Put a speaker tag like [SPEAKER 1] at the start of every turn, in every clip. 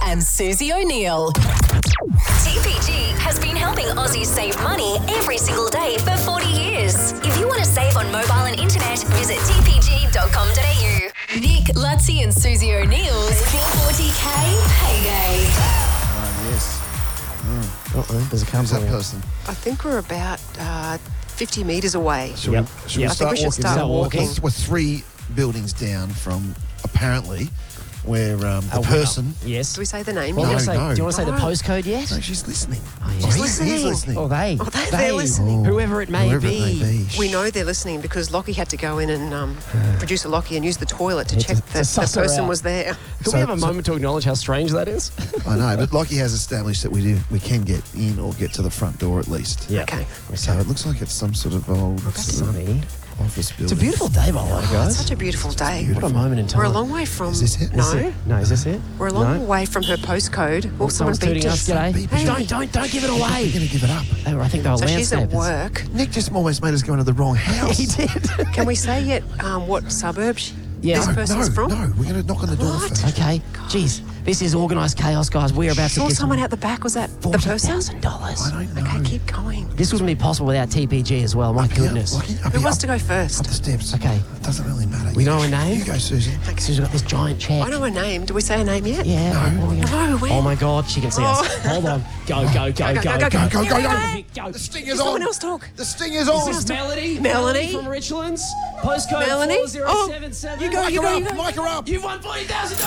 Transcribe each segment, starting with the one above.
[SPEAKER 1] and Susie O'Neill.
[SPEAKER 2] TPG has been helping Aussies save money every single day for 40 years. If you want to save on mobile and internet, visit tpg.com.au.
[SPEAKER 1] Nick, Lutzi and Susie O'Neill's 440k payday.
[SPEAKER 3] Yes.
[SPEAKER 4] There's a
[SPEAKER 3] Who's that
[SPEAKER 4] couple.
[SPEAKER 3] person?
[SPEAKER 5] I think we're about 50 metres away.
[SPEAKER 3] Should
[SPEAKER 4] Yep.
[SPEAKER 3] we
[SPEAKER 5] I think we should start walking.
[SPEAKER 3] We're 3 buildings down from, apparently, where the person...
[SPEAKER 4] Yes.
[SPEAKER 5] Do we say the name?
[SPEAKER 4] Well,
[SPEAKER 3] No,
[SPEAKER 5] yet?
[SPEAKER 4] do you want to say the
[SPEAKER 5] No.
[SPEAKER 4] postcode yet?
[SPEAKER 3] No, she's listening.
[SPEAKER 4] yeah.
[SPEAKER 3] Oh,
[SPEAKER 4] She's
[SPEAKER 3] he's listening.
[SPEAKER 4] Or they.
[SPEAKER 5] Oh, they're listening.
[SPEAKER 4] Whoever it may
[SPEAKER 3] Whoever
[SPEAKER 4] be.
[SPEAKER 3] it may be.
[SPEAKER 5] We know they're listening because Lockie had to go in and produce a Lockie and use the toilet to
[SPEAKER 4] Yeah,
[SPEAKER 5] check
[SPEAKER 4] to
[SPEAKER 5] that the
[SPEAKER 4] suss her
[SPEAKER 5] person
[SPEAKER 4] out.
[SPEAKER 5] was there.
[SPEAKER 4] Can we have a moment to acknowledge how strange that is?
[SPEAKER 3] I know, but Lockie has established that we can get in or get to the front door at least.
[SPEAKER 4] Yeah.
[SPEAKER 5] Okay.
[SPEAKER 3] So it looks like it's some sort of old
[SPEAKER 4] Sunny.
[SPEAKER 3] office building.
[SPEAKER 4] It's a beautiful day, by the way,
[SPEAKER 5] Oh, it's
[SPEAKER 4] guys.
[SPEAKER 5] such a beautiful day.
[SPEAKER 4] What a moment in time.
[SPEAKER 5] We're a long way from...
[SPEAKER 3] Is this it?
[SPEAKER 5] No.
[SPEAKER 4] No, is this it?
[SPEAKER 5] We're a long
[SPEAKER 4] No?
[SPEAKER 5] way from her postcode. Oh, someone
[SPEAKER 4] Someone's
[SPEAKER 5] beeped
[SPEAKER 4] tooting
[SPEAKER 5] us.
[SPEAKER 4] us. G'day.
[SPEAKER 3] Beeping.
[SPEAKER 4] Don't give it
[SPEAKER 3] We're
[SPEAKER 4] away.
[SPEAKER 3] going to give it up.
[SPEAKER 4] I think they were
[SPEAKER 5] So she's at
[SPEAKER 4] landscapers.
[SPEAKER 5] work.
[SPEAKER 3] Nick just almost made us go into the wrong house.
[SPEAKER 4] He did.
[SPEAKER 5] Can we say yet what suburb
[SPEAKER 4] Yeah.
[SPEAKER 5] this person's from?
[SPEAKER 3] No, we're going to knock on the door
[SPEAKER 5] What?
[SPEAKER 3] first.
[SPEAKER 4] Okay. Jeez, this is organised chaos, guys. We're about to
[SPEAKER 5] Saw
[SPEAKER 4] get
[SPEAKER 5] someone out the back. Was that the person?
[SPEAKER 4] $40,000.
[SPEAKER 3] I don't know.
[SPEAKER 5] Okay, keep going.
[SPEAKER 4] This wouldn't be possible without TPG as well. My goodness.
[SPEAKER 5] Who wants to go first?
[SPEAKER 3] Up the steps.
[SPEAKER 4] Okay.
[SPEAKER 3] It doesn't really matter.
[SPEAKER 4] We know her name?
[SPEAKER 3] You go, Susan.
[SPEAKER 4] She's got this giant check.
[SPEAKER 5] I know her name. Do we say her name yet?
[SPEAKER 4] Yeah.
[SPEAKER 5] No, when?
[SPEAKER 4] Oh my God, she can see us.
[SPEAKER 5] Oh.
[SPEAKER 4] Hold on. Go.
[SPEAKER 5] Go.
[SPEAKER 4] Go.
[SPEAKER 3] The sting
[SPEAKER 5] Does
[SPEAKER 3] is
[SPEAKER 5] someone
[SPEAKER 3] on.
[SPEAKER 5] else talk?
[SPEAKER 3] The sting is on.
[SPEAKER 4] This is Melody.
[SPEAKER 5] Melanie?
[SPEAKER 4] From Richlands. Postcode
[SPEAKER 5] Melanie?
[SPEAKER 4] 4077.
[SPEAKER 5] You go, you go, you go.
[SPEAKER 3] Mic her up.
[SPEAKER 4] You've won $40,000.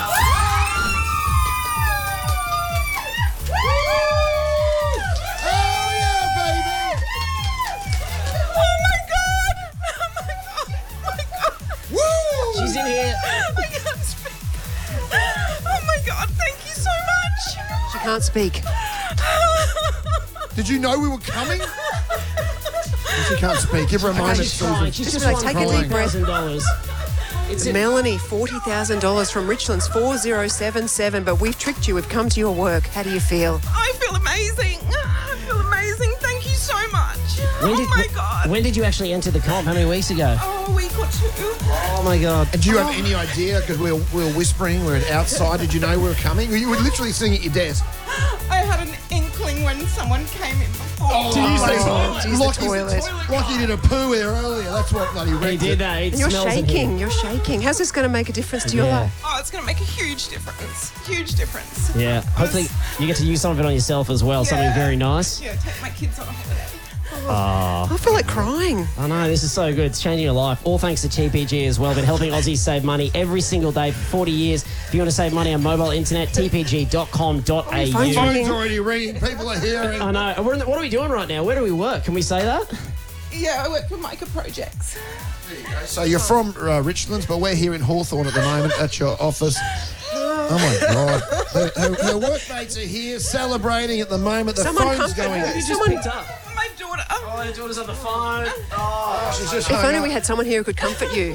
[SPEAKER 3] Oh, yeah, baby.
[SPEAKER 5] Oh my God! Oh my God!
[SPEAKER 3] Woo!
[SPEAKER 4] She's in here.
[SPEAKER 5] I can't speak. Oh my God! Thank you so much. She can't speak.
[SPEAKER 3] Did you know we were coming? She can't speak. Give her a moment,
[SPEAKER 4] She's
[SPEAKER 3] Susan.
[SPEAKER 4] crying. She's
[SPEAKER 5] Just
[SPEAKER 4] just
[SPEAKER 5] like,
[SPEAKER 4] won
[SPEAKER 5] take a deep breath.
[SPEAKER 4] $40,000. It's in.
[SPEAKER 5] Melanie, $40,000 from Richlands 4077. But we've tricked you. We've come to your work. How do you feel?
[SPEAKER 6] I feel amazing. I feel amazing. Thank you so much. God.
[SPEAKER 4] When did you actually enter the comp? How many weeks ago?
[SPEAKER 6] Oh, a week or two.
[SPEAKER 4] Oh my God.
[SPEAKER 3] And do you have any idea? Because we were whispering, we were outside. Did you know we were coming? You were literally sitting at your desk.
[SPEAKER 6] I had an inkling when someone came in before.
[SPEAKER 5] Geez, the toilet.
[SPEAKER 3] Lockie did a poo here earlier. That's what bloody
[SPEAKER 4] He
[SPEAKER 3] wrecked
[SPEAKER 4] did
[SPEAKER 3] it.
[SPEAKER 4] that. It
[SPEAKER 5] And you're
[SPEAKER 4] smells in
[SPEAKER 5] shaking.
[SPEAKER 4] here.
[SPEAKER 5] You're shaking. How's this going to make a difference to your
[SPEAKER 4] Yeah.
[SPEAKER 5] life?
[SPEAKER 6] Oh, it's going to make a huge difference. Huge difference.
[SPEAKER 4] Yeah. Hopefully you get to use some of it on yourself as well. Something
[SPEAKER 6] Yeah.
[SPEAKER 4] very nice.
[SPEAKER 6] Yeah, take my kids on a holiday.
[SPEAKER 5] I feel like crying.
[SPEAKER 4] I know, this is so good. It's changing your life. All thanks to TPG as well. Been helping Aussies save money every single day for 40 years. If you want to save money on mobile internet, tpg.com.au.
[SPEAKER 5] phone's
[SPEAKER 3] Phone's
[SPEAKER 5] ringing.
[SPEAKER 3] already ringing. People are hearing.
[SPEAKER 4] I know. What are we doing right now? Where do we work? Can we say that?
[SPEAKER 6] Yeah, I work for Micah Projects.
[SPEAKER 3] So you're from Richlands, but we're here in Hawthorne at the moment at your office. Oh my God. Her workmates are here celebrating at the moment. The
[SPEAKER 5] Someone
[SPEAKER 3] phone's
[SPEAKER 5] come-
[SPEAKER 3] going.
[SPEAKER 5] Who
[SPEAKER 4] You
[SPEAKER 5] Someone-
[SPEAKER 4] just picked up.
[SPEAKER 6] My daughter.
[SPEAKER 4] Oh, your daughter's on the phone. Oh,
[SPEAKER 3] She's just
[SPEAKER 5] If
[SPEAKER 3] hung
[SPEAKER 5] only
[SPEAKER 3] up.
[SPEAKER 5] we had someone here who could comfort you.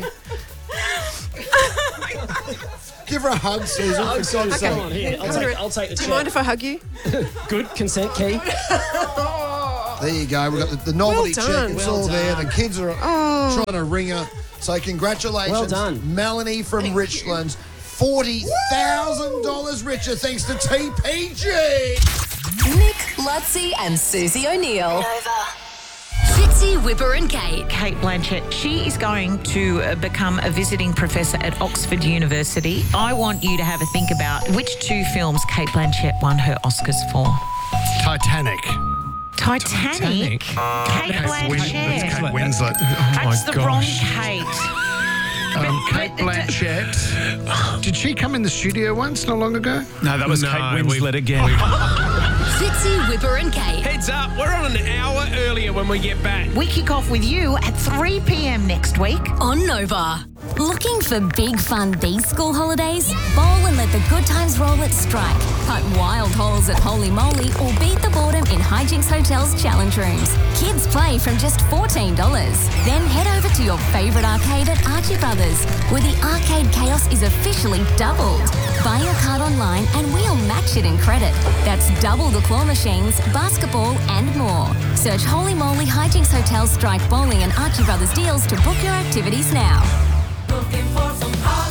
[SPEAKER 3] Give her a hug, Susan.
[SPEAKER 4] oh,
[SPEAKER 3] for
[SPEAKER 4] God,
[SPEAKER 3] God's
[SPEAKER 4] come
[SPEAKER 3] sake.
[SPEAKER 4] on, here. I'll take the
[SPEAKER 5] Do
[SPEAKER 4] chair.
[SPEAKER 5] you mind if I hug you?
[SPEAKER 4] Good consent key.
[SPEAKER 3] There you go. We've got the novelty
[SPEAKER 5] Well
[SPEAKER 3] check.
[SPEAKER 5] done.
[SPEAKER 3] It's
[SPEAKER 4] Well
[SPEAKER 3] all there.
[SPEAKER 4] done.
[SPEAKER 3] The kids are trying to ring her. So congratulations,
[SPEAKER 4] Well done.
[SPEAKER 3] Melanie from Richlands. $40,000 richer thanks to TPG.
[SPEAKER 1] Nick, Lutzi and Susie O'Neill.
[SPEAKER 2] Fitzy, Whipper and Kate.
[SPEAKER 7] Kate Blanchett, she is going to become a visiting professor at Oxford University. I want you to have a think about which 2 films Kate Blanchett won her Oscars for.
[SPEAKER 8] Titanic.
[SPEAKER 7] Titanic? Kate Blanchett.
[SPEAKER 8] That's Kate Winslet. Oh
[SPEAKER 7] That's
[SPEAKER 8] my
[SPEAKER 7] the wrong
[SPEAKER 8] gosh.
[SPEAKER 7] Kate.
[SPEAKER 8] Kate Blanchett. Did she come in the studio once not long ago?
[SPEAKER 9] No, that was Kate Winslet again.
[SPEAKER 2] Fitzy, Whipper and Kate.
[SPEAKER 9] Heads up, we're on an hour earlier when we get back.
[SPEAKER 7] We kick off with you at 3 p.m. next week.
[SPEAKER 2] On Nova. Looking for big fun these school holidays? Bowl and let the good times roll at Strike. Cut wild holes at Holy Moly or beat the boredom in Hijinks Hotel's challenge rooms. Kids play from just $14. Then head over to your favourite arcade at Archie Brothers, where the arcade chaos is officially doubled. Buy your card online and we'll match it in credit. That's double the claw machines, basketball and more. Search Holy Moly Hijinks Hotel Strike Bowling and Archie Brothers deals to book your activities now.
[SPEAKER 10] Darling.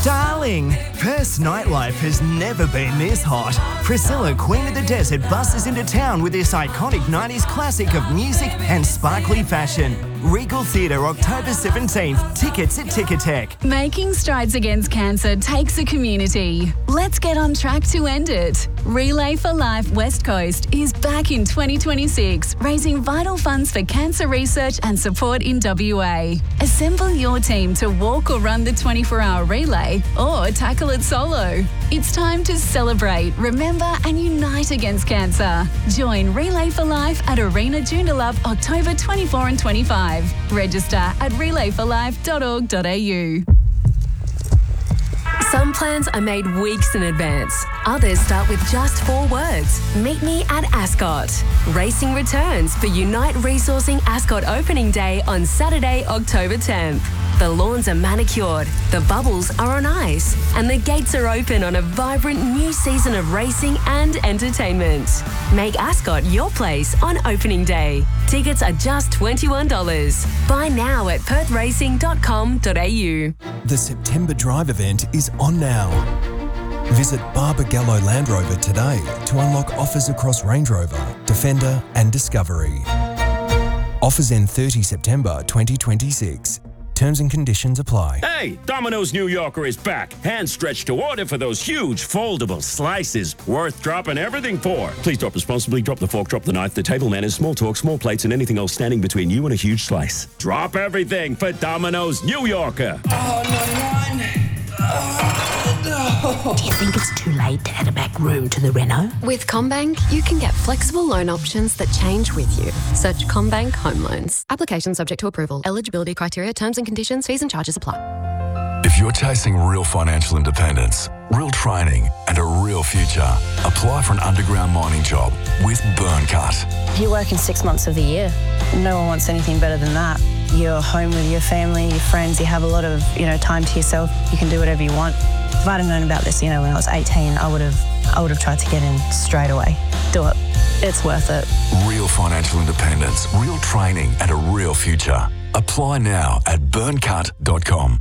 [SPEAKER 10] thrilling. Perth's nightlife has never been this hot. Priscilla, Queen of the Desert, buses into town with this iconic 90s classic of music and sparkly fashion. Regal Theatre, October 17th. Tickets at Ticketek.
[SPEAKER 2] Making strides against cancer takes a community. Let's get on track to end it. Relay for Life West Coast is back in 2026, raising vital funds for cancer research and support in WA. Assemble your team to walk or run the 24-hour relay or tackle it solo. It's time to celebrate, remember and unite against cancer. Join Relay for Life at Arena Joondalup October 24 and 25. Register at relayforlife.org.au.
[SPEAKER 1] Some plans are made weeks in advance. Others start with just 4 words. Meet me at Ascot. Racing returns for Unite Resourcing Ascot opening day on Saturday, October 10th. The lawns are manicured, the bubbles are on ice, and the gates are open on a vibrant new season of racing and entertainment. Make Ascot your place on opening day. Tickets are just $21. Buy now at perthracing.com.au.
[SPEAKER 11] The September Drive event is on now. Visit Barbagallo Land Rover today to unlock offers across Range Rover, Defender and Discovery. Offers end 30 September 2026. Terms and conditions apply.
[SPEAKER 12] Hey, Domino's New Yorker is back. Hand stretched to order for those huge foldable slices worth dropping everything for. Please drop responsibly. Drop the fork, drop the knife, the table manners, small talk, small plates, and anything else standing between you and a huge slice. Drop everything for Domino's New Yorker.
[SPEAKER 13] Do you think it's too late to add a back room to the reno?
[SPEAKER 1] With CommBank, you can get flexible loan options that change with you. Search CommBank Home Loans. Application subject to approval. Eligibility criteria, terms and conditions, fees and charges apply.
[SPEAKER 14] If you're chasing real financial independence, real training, and a real future, apply for an underground mining job with Burncut.
[SPEAKER 15] You work in 6 months of the year. No one wants anything better than that. You're home with your family, your friends, you have a lot of, time to yourself. You can do whatever you want. If I'd have known about this, when I was 18, I would have tried to get in straight away. Do it. It's worth it.
[SPEAKER 14] Real financial independence, real training, and a real future. Apply now at burncut.com.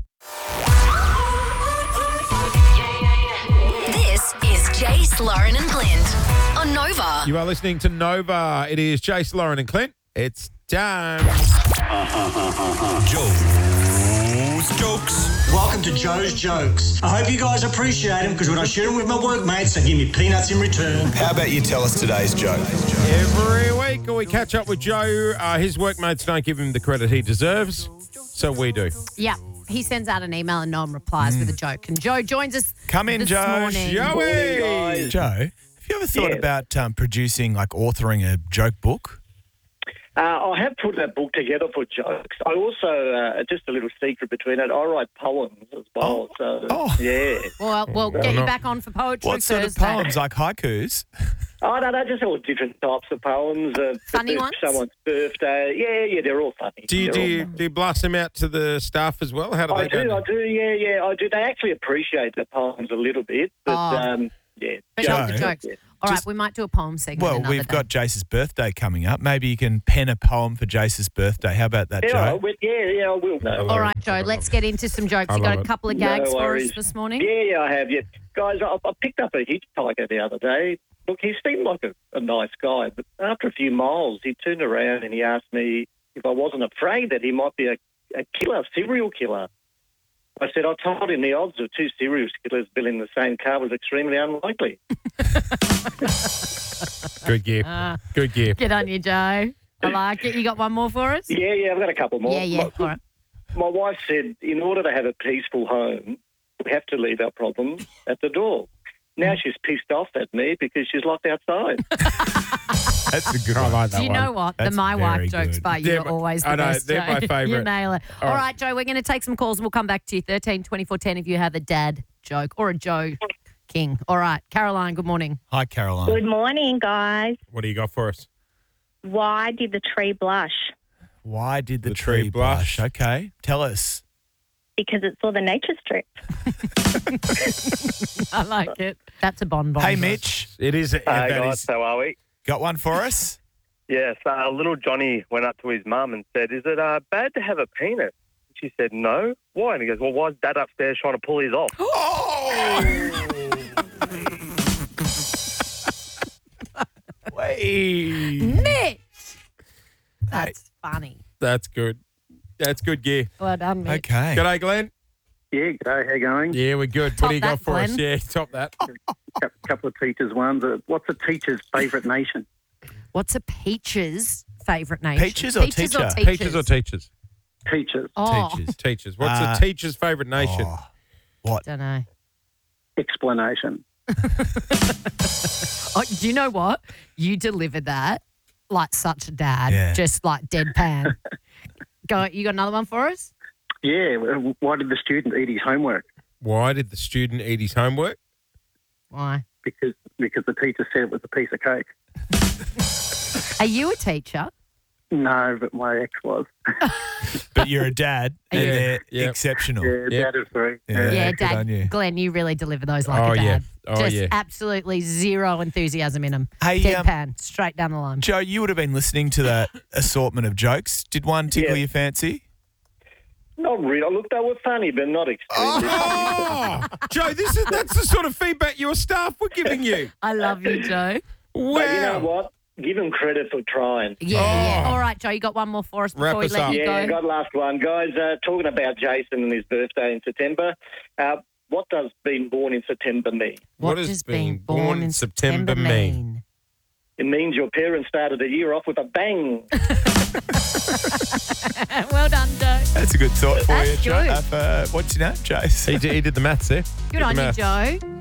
[SPEAKER 1] This is Jace, Lauren and Clint on Nova.
[SPEAKER 16] You are listening to Nova. It is Jace, Lauren and Clint. It's time.
[SPEAKER 17] Joe's Jokes. Welcome to Joe's Jokes. I hope you guys appreciate them because when I share them with my workmates, they give me peanuts in return.
[SPEAKER 18] How about you tell us today's joke?
[SPEAKER 16] Every week we catch up with Joe. His workmates don't give him the credit he deserves, so we do.
[SPEAKER 19] Yeah. He sends out an email and no one replies with a joke. And Joe joins us
[SPEAKER 16] Come in,
[SPEAKER 19] this
[SPEAKER 16] Joe.
[SPEAKER 19] morning.
[SPEAKER 16] Joey!
[SPEAKER 18] Joe, have you ever thought about producing, authoring a joke book?
[SPEAKER 20] I have put that book together for jokes. I also, just a little secret between it, I write poems as well. Yeah.
[SPEAKER 19] Well, we'll get you back on for poetry
[SPEAKER 18] What sort of
[SPEAKER 19] Thursday.
[SPEAKER 18] poems, like haikus?
[SPEAKER 20] Oh, no, just all different types of poems.
[SPEAKER 19] Funny ones?
[SPEAKER 20] Someone's birthday. Yeah, they're all funny.
[SPEAKER 16] Do you blast them out to the staff as well? How do they go?
[SPEAKER 20] I do, yeah, I do. They actually appreciate the poems a little bit, but yeah.
[SPEAKER 19] But not the jokes.
[SPEAKER 20] Yeah.
[SPEAKER 19] All right, we might do a poem segment
[SPEAKER 18] Well,
[SPEAKER 19] another
[SPEAKER 18] we've
[SPEAKER 19] day.
[SPEAKER 18] got Jace's birthday coming up. Maybe you can pen a poem for Jace's birthday. How about that,
[SPEAKER 20] Yeah,
[SPEAKER 18] Joe?
[SPEAKER 20] I will. No
[SPEAKER 19] All right, Joe, let's get into some jokes.
[SPEAKER 20] I
[SPEAKER 19] You got
[SPEAKER 20] love
[SPEAKER 19] a
[SPEAKER 20] it.
[SPEAKER 19] couple of
[SPEAKER 20] No
[SPEAKER 19] gags for us
[SPEAKER 20] worries.
[SPEAKER 19] this morning?
[SPEAKER 20] Yeah, I have. Yeah, guys, I picked up a hitchhiker the other day. Look, he seemed like a nice guy, but after a few miles, he turned around and he asked me if I wasn't afraid that he might be a serial killer. I said, I told him the odds of 2 serial killers billing the same car was extremely unlikely.
[SPEAKER 16] Good gift. Good gift.
[SPEAKER 19] Get on you, Joe. I like it. You got one more for us?
[SPEAKER 20] Yeah, I've got a couple more.
[SPEAKER 19] Yeah. All right.
[SPEAKER 20] My wife said, in order to have a peaceful home, we have to leave our problems at the door. Now she's pissed off at me because she's locked outside.
[SPEAKER 18] That's a good one.
[SPEAKER 16] I like that
[SPEAKER 19] Do you
[SPEAKER 16] one.
[SPEAKER 19] know what?
[SPEAKER 18] That's
[SPEAKER 19] the My Wife
[SPEAKER 18] very
[SPEAKER 19] jokes
[SPEAKER 18] good.
[SPEAKER 19] by you are always the
[SPEAKER 16] I know,
[SPEAKER 19] best.
[SPEAKER 16] they're my
[SPEAKER 19] Joe.
[SPEAKER 16] favourite.
[SPEAKER 19] You nail it.
[SPEAKER 16] All
[SPEAKER 19] All
[SPEAKER 16] right.
[SPEAKER 19] right, Joe, we're going to take some calls and we'll come back to you. 13 24 10 if you have a dad joke or a Joe King. All right. Caroline, good morning.
[SPEAKER 18] Hi, Caroline.
[SPEAKER 21] Good morning, guys.
[SPEAKER 16] What do you got for us?
[SPEAKER 21] Why did the tree blush?
[SPEAKER 18] Why did the tree blush? Okay, tell us.
[SPEAKER 21] Because it saw the nature strip.
[SPEAKER 19] I like it. That's a bonbon.
[SPEAKER 18] Hey, Mitch.
[SPEAKER 16] It is.
[SPEAKER 22] Hey, guys, how are we?
[SPEAKER 18] Got one for us?
[SPEAKER 22] Yes, little Johnny went up to his mum and said, is it bad to have a penis? She said, no. Why? And he goes, well, why is Dad upstairs trying to pull his off?
[SPEAKER 18] Oh!
[SPEAKER 19] Mitch! That's funny.
[SPEAKER 16] That's good. That's good gear.
[SPEAKER 19] Well done, Mitch.
[SPEAKER 18] Okay.
[SPEAKER 16] G'day, Glenn.
[SPEAKER 5] Yeah, g'day. How you going?
[SPEAKER 16] Yeah, we're good.
[SPEAKER 5] Top
[SPEAKER 16] What do you got
[SPEAKER 5] that,
[SPEAKER 16] for us?
[SPEAKER 5] Glenn.
[SPEAKER 16] Yeah, top that.
[SPEAKER 5] Couple of teachers' ones. What's a teacher's favourite nation?
[SPEAKER 19] What's a peach's favourite nation?
[SPEAKER 18] Peaches or teacher?
[SPEAKER 16] Peaches or teachers?
[SPEAKER 5] Teachers.
[SPEAKER 19] Oh.
[SPEAKER 16] Teachers. What's a teacher's favourite nation?
[SPEAKER 18] What?
[SPEAKER 19] Don't know.
[SPEAKER 5] Explanation.
[SPEAKER 19] Oh, do you know what? You delivered that like such a dad,
[SPEAKER 5] Yeah.
[SPEAKER 19] just like deadpan. Go. You got another one for us?
[SPEAKER 5] Yeah. Why did the student eat his homework?
[SPEAKER 16] Why did the student eat his homework?
[SPEAKER 19] Why?
[SPEAKER 5] Because the teacher said it was a piece of cake.
[SPEAKER 19] Are you a teacher?
[SPEAKER 5] No, but my ex was.
[SPEAKER 18] But you're a dad, and
[SPEAKER 19] Yeah.
[SPEAKER 18] they're
[SPEAKER 16] Yep.
[SPEAKER 18] exceptional.
[SPEAKER 5] Yeah, Dad is free.
[SPEAKER 19] Yeah,
[SPEAKER 18] good on
[SPEAKER 19] Dad.
[SPEAKER 18] you.
[SPEAKER 19] Glenn, you really deliver those like
[SPEAKER 18] Oh,
[SPEAKER 19] a dad.
[SPEAKER 18] yeah. Oh,
[SPEAKER 19] Just
[SPEAKER 18] yeah.
[SPEAKER 19] absolutely zero enthusiasm in them.
[SPEAKER 18] Hey,
[SPEAKER 19] Deadpan, straight down the line.
[SPEAKER 18] Joe, you would have been listening to that assortment of jokes. Did one tickle your fancy?
[SPEAKER 20] Not really. Look, they were funny, but not extremely
[SPEAKER 16] Oh, Joe, that's the sort of feedback your staff were giving you.
[SPEAKER 19] I love you, Joe.
[SPEAKER 16] Wow.
[SPEAKER 20] But you know what? Give them credit for trying.
[SPEAKER 19] Yeah. All right, Joe, you got one more for us before we let you
[SPEAKER 20] Yeah,
[SPEAKER 19] go?
[SPEAKER 20] got last one. Guys, talking about Jason and his birthday in September, what does being born in September mean?
[SPEAKER 16] What does being born in September mean?
[SPEAKER 20] It means your parents started the year off with a bang.
[SPEAKER 19] Well done, Joe.
[SPEAKER 18] That's a good thought for
[SPEAKER 19] That's
[SPEAKER 18] you, Joe.
[SPEAKER 19] good.
[SPEAKER 18] What's your name, Jace?
[SPEAKER 16] He did the maths there.
[SPEAKER 19] Good on you, Joe.